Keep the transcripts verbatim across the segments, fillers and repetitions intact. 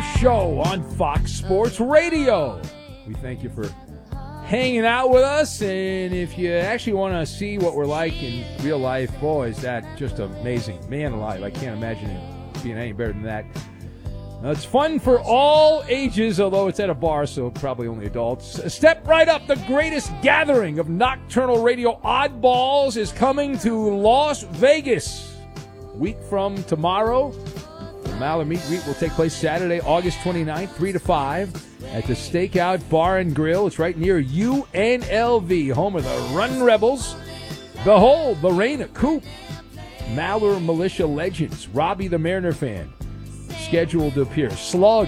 show on Fox Sports Radio. We thank you for hanging out with us, and if you actually want to see what we're like in real life, boy, is that just amazing. Man alive, I can't imagine it being any better than that. Now, it's fun for all ages, although it's at a bar, so probably only adults. Step right up. The greatest gathering of nocturnal radio oddballs is coming to Las Vegas. A week from tomorrow, the Maller Meet Greet will take place Saturday, August twenty-ninth, three to five, at the Stakeout Bar and Grill. It's right near U N L V, home of the Run Rebels. Behold, Lorena Coop, Maller Militia Legends, Robbie the Mariner Fan, scheduled to appear. Slug,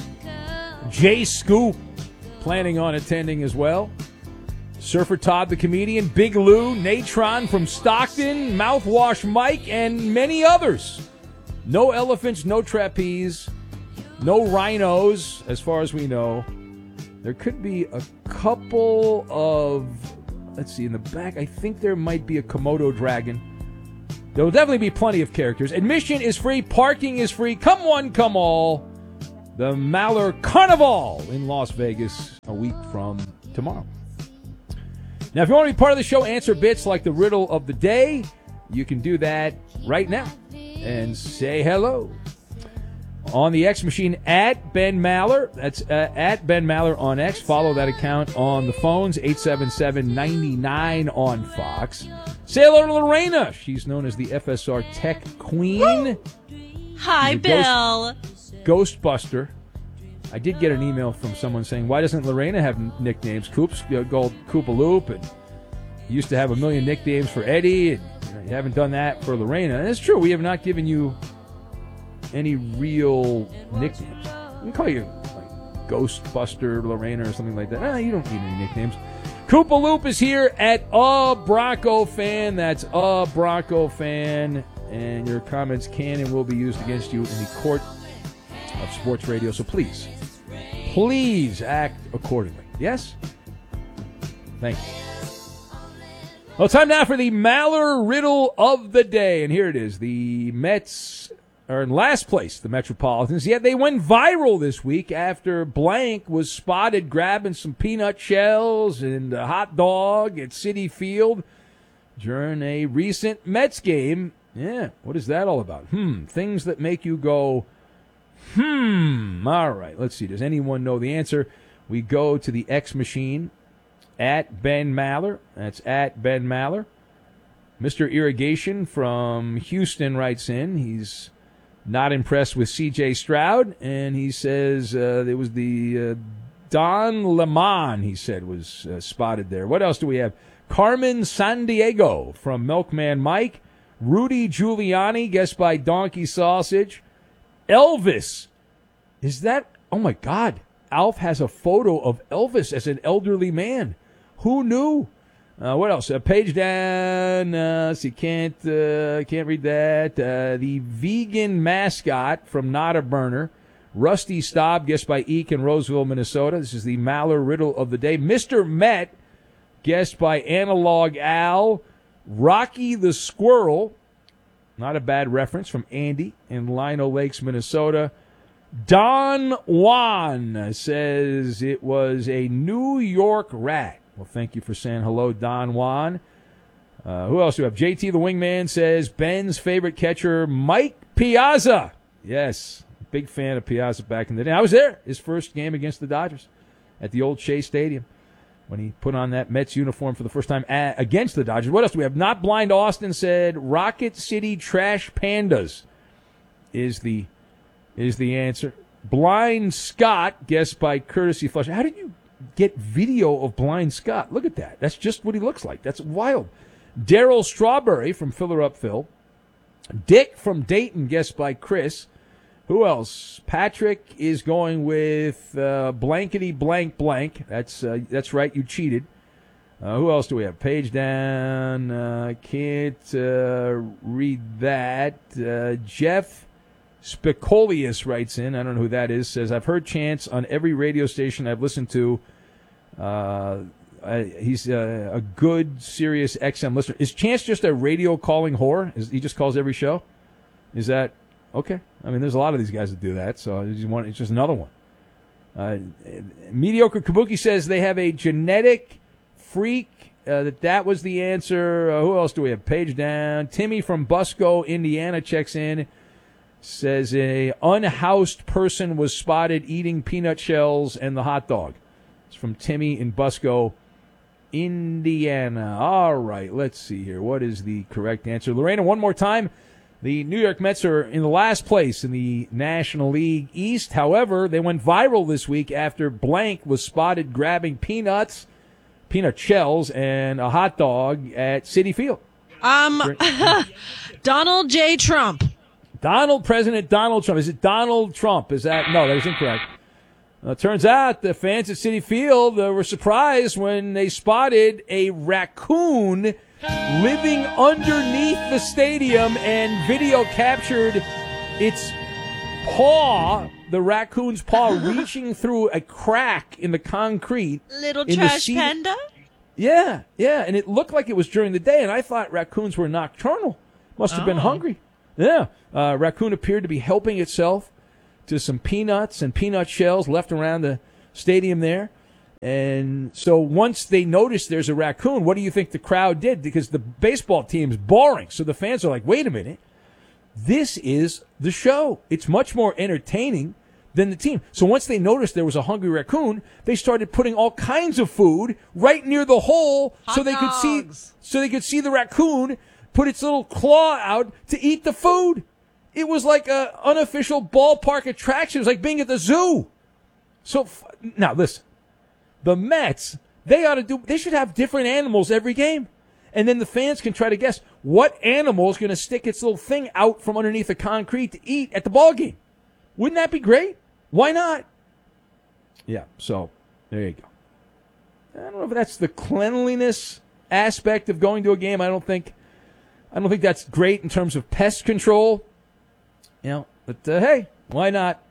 Jay Scoop, planning on attending as well. Surfer Todd the Comedian, Big Lou, Natron from Stockton, Mouthwash Mike, and many others. No elephants, no trapeze, no rhinos, as far as we know. There could be a couple of, let's see, in the back, I think there might be a Komodo dragon. There will definitely be plenty of characters. Admission is free. Parking is free. Come one, come all. The Maller Carnival in Las Vegas a week from tomorrow. Now, if you want to be part of the show, answer bits like the riddle of the day, you can do that right now and say hello. On the X machine, at Ben Maller. That's uh, at Ben Maller on X. Follow that account on the phones, eight seven seven, nine nine on Fox. Say hello to Lorena. She's known as the F S R Tech Queen. Hi, Bill. Ghost, Ghostbuster. I did get an email from someone saying, why doesn't Lorena have nicknames? Coops, you know, Gold Koopaloop, and you used to have a million nicknames for Eddie, and you, know, you haven't done that for Lorena. And it's true, we have not given you any real nicknames. We can call you like Ghostbuster Lorena or something like that. Nah, you don't need any nicknames. Koopaloop is here at A Bronco Fan. That's A Bronco Fan. And your comments can and will be used against you in the court of sports radio. So please, please act accordingly. Yes? Thank you. Well, time now for the Maller Riddle of the Day. And here it is. The Mets are in last place, the Metropolitans. Yet they went viral this week after blank was spotted grabbing some peanut shells and a hot dog at Citi Field during a recent Mets game. Yeah, what is that all about? Hmm, things that make you go, hmm. All right, let's see. Does anyone know the answer? We go to the X machine, at Ben Maller. That's at Ben Maller. Mister Irrigation from Houston writes in. He's not impressed with C J Stroud, and he says uh, it was the uh, Don Lemon, he said, was uh, spotted there. What else do we have? Carmen Sandiego from Milkman Mike. Rudy Giuliani, guessed by Donkey Sausage. Elvis. Is that, oh my God, Alf has a photo of Elvis as an elderly man. Who knew? Uh, what else? Uh, page down. Uh, see, can't uh, can't read that. Uh, the vegan mascot from Not a Burner, Rusty Staub, guessed by Eek in Roseville, Minnesota. This is the Maller Riddle of the Day. Mister Met, guessed by Analog Al. Rocky the Squirrel, not a bad reference, from Andy in Lino Lakes, Minnesota. Don Juan says it was a New York rat. Well, thank you for saying hello, Don Juan. Uh, who else do we have? J T the Wingman says Ben's favorite catcher, Mike Piazza. Yes, big fan of Piazza back in the day. I was there, his first game against the Dodgers at the old Shea Stadium when he put on that Mets uniform for the first time a- against the Dodgers. What else do we have? Not Blind Austin said Rocket City Trash Pandas is the is the answer. Blind Scott, guessed by Courtesy Flusher. How did you get video of Blind Scott? Look at that. That's just what he looks like. That's wild. Daryl Strawberry from Filler Up Phil. Dick from Dayton, guessed by Chris. Who else? Patrick is going with uh, blankety blank blank. That's uh, that's right. You cheated. Uh, who else do we have? Page down. Uh, can't uh, read that. Uh, Jeff Spicolius writes in. I don't know who that is. Says, I've heard Chance on every radio station I've listened to. Uh, I, he's uh, a good, serious X M listener. Is Chance just a radio calling whore? Is, he just calls every show? Is that Okay. I mean, there's a lot of these guys that do that, so it's just, one, it's just another one. Uh, Mediocre Kabuki says they have a genetic freak. Uh, that that was the answer. Uh, who else do we have? Page down. Timmy from Busco, Indiana checks in. Says a unhoused person was spotted eating peanut shells and the hot dog. It's from Timmy in Busco, Indiana. All right, let's see here. What is the correct answer? Lorena, one more time. The New York Mets are in the last place in the National League East. However, they went viral this week after blank was spotted grabbing peanuts, peanut shells, and a hot dog at Citi Field. Um, Donald J. Trump. Donald, President Donald Trump. Is it Donald Trump? Is that? No, that is incorrect. Uh, turns out the fans at Citi Field uh, were surprised when they spotted a raccoon living underneath the stadium, and video captured its paw, the raccoon's paw, reaching through a crack in the concrete. Little in trash the panda? Yeah, yeah, and it looked like it was during the day, and I thought raccoons were nocturnal. Must have oh. been hungry. Yeah, uh, raccoon appeared to be helping itself to some peanuts and peanut shells left around the stadium there. And so once they noticed there's a raccoon, what do you think the crowd did? Because the baseball team's boring. So the fans are like, wait a minute. This is the show. It's much more entertaining than the team. So once they noticed there was a hungry raccoon, they started putting all kinds of food right near the hole Hot so they dogs. could see so they could see the raccoon put its little claw out to eat the food. It was like a unofficial ballpark attraction. It was like being at the zoo. So now listen, the Mets, they ought to do. They should have different animals every game, and then the fans can try to guess what animal is going to stick its little thing out from underneath the concrete to eat at the ball game. Wouldn't that be great? Why not? Yeah. So there you go. I don't know if that's the cleanliness aspect of going to a game. I don't think. I don't think that's great in terms of pest control. You know, but uh, hey, why not?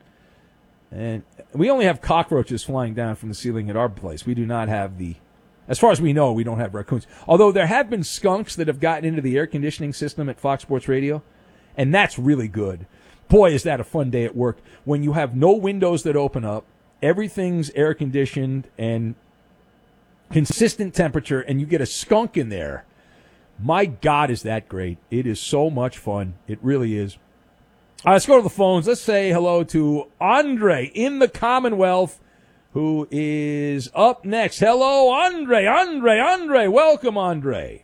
And we only have cockroaches flying down from the ceiling at our place. We do not have the, as far as we know, we don't have raccoons. Although there have been skunks that have gotten into the air conditioning system at Fox Sports Radio, and that's really good. Boy, is that a fun day at work when you have no windows that open up, everything's air conditioned and consistent temperature, and you get a skunk in there. My God, is that great. It is so much fun. It really is. All right, let's go to the phones. Let's say hello to Andre in the Commonwealth, who is up next. Hello, Andre, Andre, Andre. Welcome, Andre.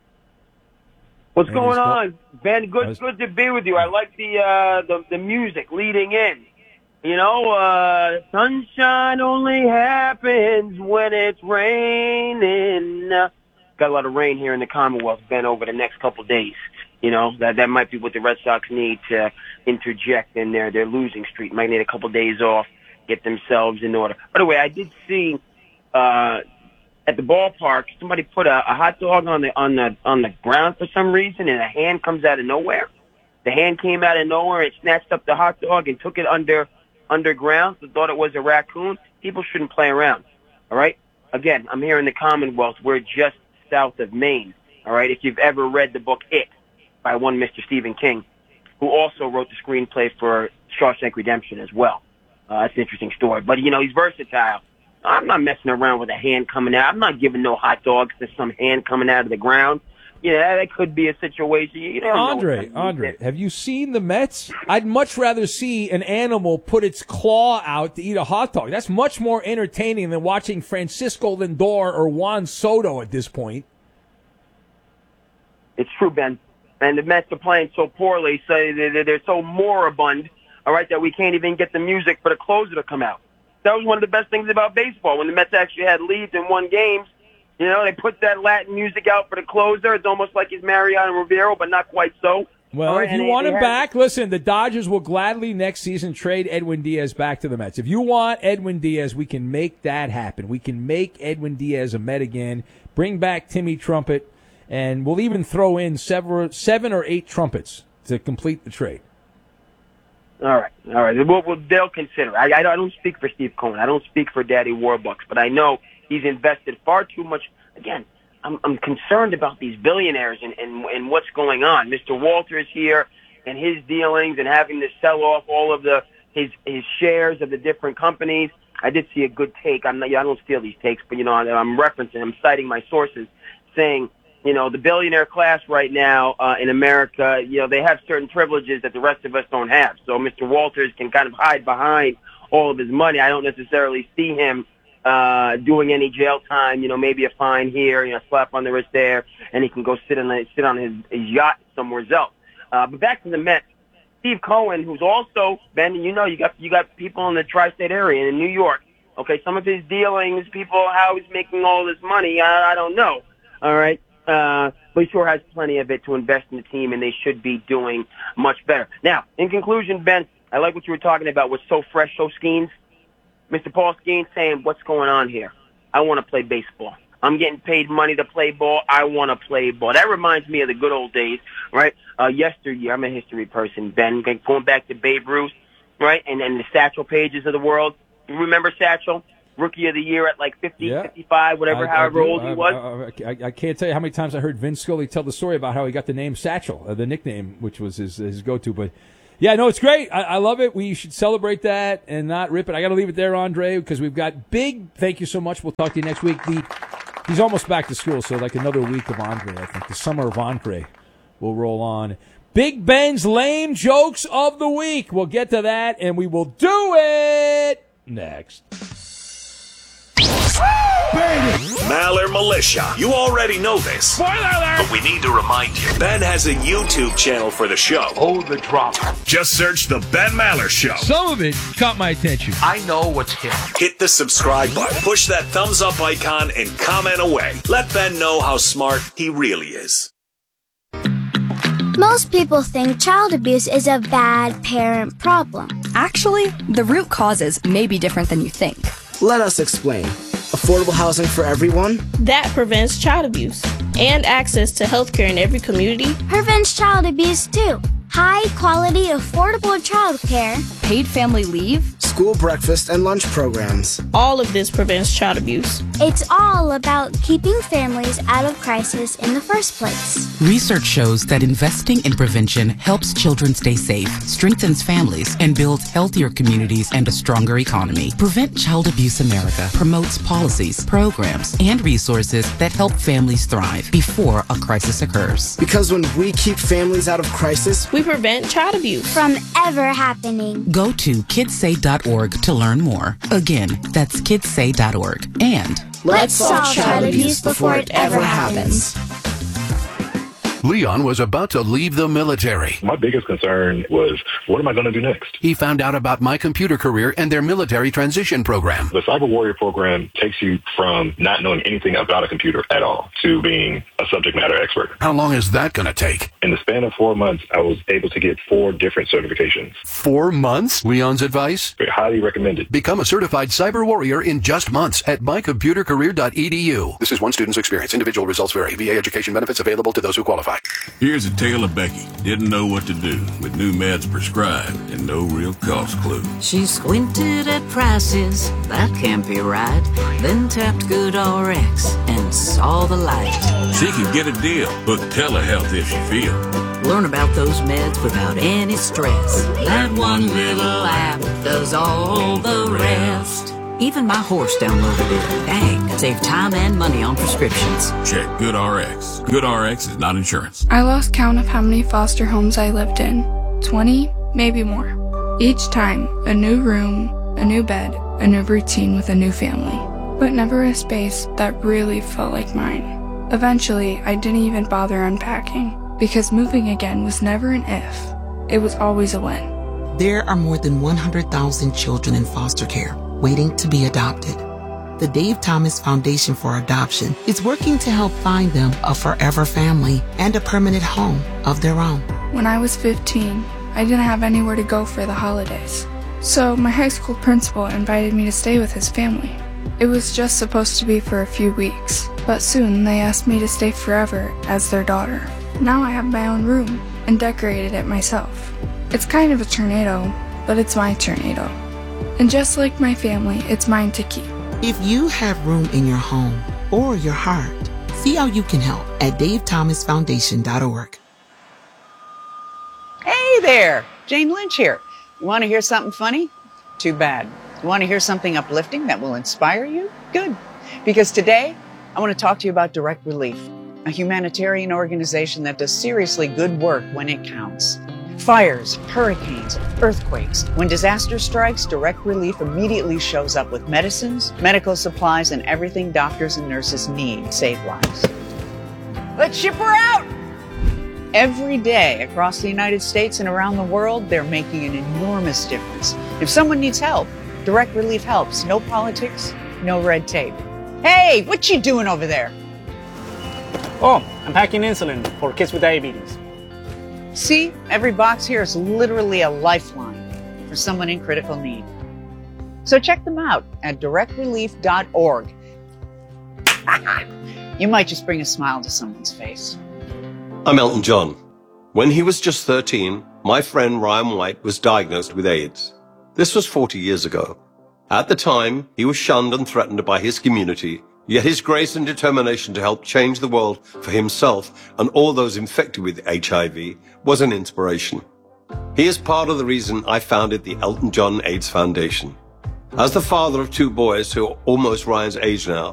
What's And going go- on, Ben? Good, was- good to be with you. I like the uh, the the music leading in. You know, uh, sunshine only happens when it's raining. Got a lot of rain here in the Commonwealth, Ben, over the next couple of days. You know, that that might be what the Red Sox need to interject in their, their losing streak. Might need a couple of days off, get themselves in order. By the way, I did see uh, at the ballpark somebody put a, a hot dog on the on the on the ground for some reason, and a hand comes out of nowhere. The hand came out of nowhere and snatched up the hot dog and took it under underground. So thought it was a raccoon. People shouldn't play around. All right. Again, I'm here in the Commonwealth. We're just south of Maine. All right. If you've ever read the book It by one Mister Stephen King, who also wrote the screenplay for Shawshank Redemption as well. Uh, that's an interesting story. But, you know, he's versatile. I'm not messing around with a hand coming out. I'm not giving no hot dogs to some hand coming out of the ground. You know, that could be a situation. You don't Andre, know Andre, have you seen the Mets? I'd much rather see an animal put its claw out to eat a hot dog. That's much more entertaining than watching Francisco Lindor or Juan Soto at this point. It's true, Ben. And the Mets are playing so poorly, so they're so moribund, all right, that we can't even get the music for the closer to come out. That was one of the best things about baseball. When the Mets actually had leads and won games, you know, they put that Latin music out for the closer. It's almost like he's Mariano Rivera, but not quite so. Well, All right, if you and want they him had- back, listen, the Dodgers will gladly next season trade Edwin Diaz back to the Mets. If you want Edwin Diaz, we can make that happen. We can make Edwin Diaz a Met again, bring back Timmy Trumpet, and we'll even throw in several, seven or eight trumpets to complete the trade. All right, all right. Well, well, they'll consider it. I, I don't speak for Steve Cohen. I don't speak for Daddy Warbucks, but I know he's invested far too much. Again, I'm, I'm concerned about these billionaires and, and, and what's going on. Mister Walter is here. and his dealings and having to sell off all of the his his shares of the different companies. I did see a good take. I'm not, I don't steal these takes, but, you know, I'm referencing, I'm citing my sources, saying, you know, the billionaire class right now uh, in America, you know, they have certain privileges that the rest of us don't have. So Mister Walters can kind of hide behind all of his money. I don't necessarily see him uh, doing any jail time, you know, maybe a fine here, you know, a slap on the wrist there, and he can go sit on, sit on his, his yacht somewhere else. Uh, but back to the Mets. Steve Cohen, who's also, Ben, you know, you got you got people in the tri-state area in New York. Okay, some of his dealings, people, how he's making all this money, I, I don't know. All right, uh, but he sure has plenty of it to invest in the team, and they should be doing much better. Now, in conclusion, Ben, I like what you were talking about with So Fresh, So Skeens. Mister Paul Skeens saying, what's going on here? I want to play baseball. I'm getting paid money to play ball. I want to play ball. That reminds me of the good old days, right? Uh, yesteryear, I'm a history person, Ben, going back to Babe Ruth, right? And then the Satchel Pages of the world. You remember Satchel? Rookie of the year at like fifty, yeah. fifty-five, whatever, I, however I old he was. I, I, I can't tell you how many times I heard Vince Scully tell the story about how he got the name Satchel, uh, the nickname, which was his, his go-to. But, yeah, no, it's great. I, I love it. We should celebrate that and not rip it. I got to leave it there, Andre, because we've got big thank you so much. We'll talk to you next week. The He's almost back to school, so like another week of Andre, I think. The summer of Andre will roll on. Big Ben's lame jokes of the week. We'll get to that, and we will do it next. Maller Militia. You already know this. Spoiler alert! But we need to remind you. Ben has a YouTube channel for the show. Oh, the drama. Just search The Ben Maller Show. Some of it caught my attention. I know what's hip. Hit the subscribe button. Push that thumbs up icon and comment away. Let Ben know how smart he really is. Most people think child abuse is a bad parent problem. Actually, the root causes may be different than you think. Let us explain. Affordable housing for everyone? That prevents child abuse. And access to health care in every community. Prevents child abuse too. High quality, affordable child care. Paid family leave. School breakfast and lunch programs. All of this prevents child abuse. It's all about keeping families out of crisis in the first place. Research shows that investing in prevention helps children stay safe, strengthens families, and builds healthier communities and a stronger economy. Prevent Child Abuse America promotes policies, programs, and resources that help families thrive before a crisis occurs. Because when we keep families out of crisis, we prevent child abuse from ever happening. Go to kids say dot org to learn more. Again, that's kids say dot org. And let's solve child abuse before it ever happens. Leon was about to leave the military. My biggest concern was, what am I going to do next? He found out about My Computer Career and their military transition program. The Cyber Warrior program takes you from not knowing anything about a computer at all to being a subject matter expert. How long is that going to take? In the span of four months, I was able to get four different certifications. Four months? Leon's advice? Highly recommended. Become a certified cyber warrior in just months at my computer career dot e d u. This is one student's experience. Individual results vary. V A education benefits available to those who qualify. Here's a tale of Becky. Didn't know what to do with new meds prescribed and no real cost clue. She squinted at prices, that can't be right. Then tapped GoodRx and saw the light. She can get a deal. Book telehealth if you feel. Learn about those meds without any stress. That one little app does all the rest. Even my horse downloaded it. Dang, save time and money on prescriptions. Check GoodRx. GoodRx is not insurance. I lost count of how many foster homes I lived in. twenty, maybe more. Each time, a new room, a new bed, a new routine with a new family. But never a space that really felt like mine. Eventually, I didn't even bother unpacking, because moving again was never an if. It was always a when. There are more than one hundred thousand children in foster care waiting to be adopted. The Dave Thomas Foundation for Adoption is working to help find them a forever family and a permanent home of their own. When I was fifteen, I didn't have anywhere to go for the holidays. So my high school principal invited me to stay with his family. It was just supposed to be for a few weeks, but soon they asked me to stay forever as their daughter. Now I have my own room and decorated it myself. It's kind of a tornado, but it's my tornado. And just like my family, it's mine to keep. If you have room in your home or your heart, see how you can help at dave thomas foundation dot org. Hey, Hey there, Jane Lynch here. You want to hear something funny? Too bad. You want to hear something uplifting that will inspire you? Good. Because today, I want to talk to you about Direct Relief, a humanitarian organization that does seriously good work when it counts. Fires, hurricanes, earthquakes. When disaster strikes, Direct Relief immediately shows up with medicines, medical supplies, and everything doctors and nurses need to save lives. Let's ship her out! Every day across the United States and around the world, they're making an enormous difference. If someone needs help, Direct Relief helps. No politics, no red tape. Hey, what you doing over there? Oh, I'm packing insulin for kids with diabetes. See, every box here is literally a lifeline for someone in critical need. So check them out at direct relief dot org. You might just bring a smile to someone's face. I'm Elton John. When he was just thirteen, my friend Ryan White was diagnosed with AIDS. This was forty years ago. At the time, he was shunned and threatened by his community, yet his grace and determination to help change the world for himself and all those infected with H I V was an inspiration. He is part of the reason I founded the Elton John AIDS Foundation. As the father of two boys who are almost Ryan's age now,